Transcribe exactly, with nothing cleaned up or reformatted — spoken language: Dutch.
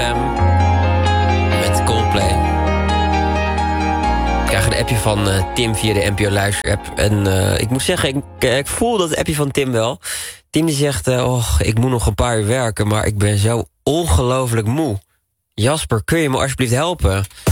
M met Coldplay. Ik krijg een appje van uh, Tim via de N P O Luister-app. En uh, ik moet zeggen, ik, ik voel dat appje van Tim wel. Tim die zegt, uh, oh, ik moet nog een paar uur werken, maar ik ben zo ongelooflijk moe. Jasper, kun je me alsjeblieft helpen?